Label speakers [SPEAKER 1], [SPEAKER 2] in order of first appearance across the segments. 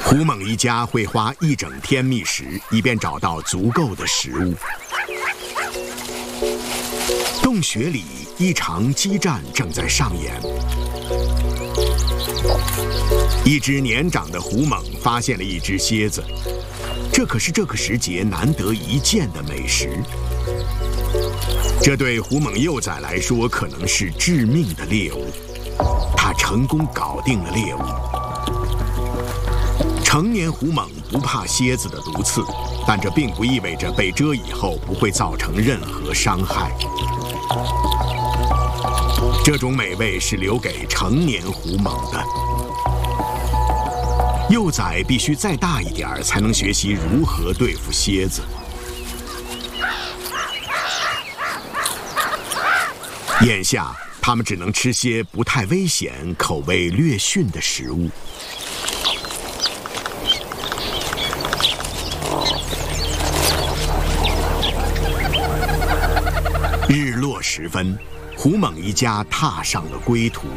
[SPEAKER 1] 胡猛一家会花一整天觅食，以便找到足够的食物。洞穴里一场激战正在上演。一只年长的胡猛发现了一只蝎子，这可是这个时节难得一见的美食。这对胡猛幼崽来说可能是致命的猎物，他成功搞定了猎物。成年胡猛不怕蝎子的毒刺，但这并不意味着被蛰以后不会造成任何伤害。这种美味是留给成年胡猛的。幼崽必须再大一点才能学习如何对付蝎子。眼下，它们只能吃些不太危险、口味略逊的食物。日落时分，胡猛一家踏上了归途。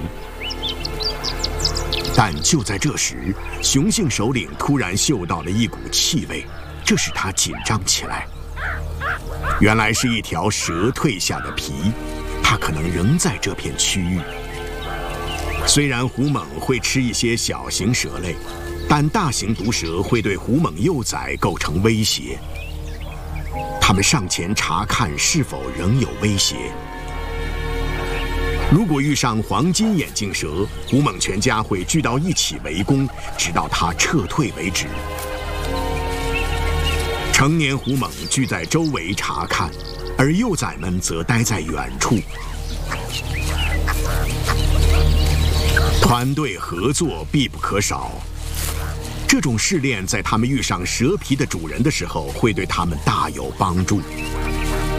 [SPEAKER 1] 但就在这时，雄性首领突然嗅到了一股气味，这使他紧张起来。原来是一条蛇蜕下的皮，它可能仍在这片区域。虽然胡猛会吃一些小型蛇类，但大型毒蛇会对胡猛幼崽构成威胁。他们上前查看是否仍有威胁。如果遇上黄金眼镜蛇，胡猛全家会聚到一起围攻，直到它撤退为止。成年胡猛聚在周围查看，而幼崽们则待在远处。团队合作必不可少。这种试炼在他们遇上蛇皮的主人的时候，会对他们大有帮助。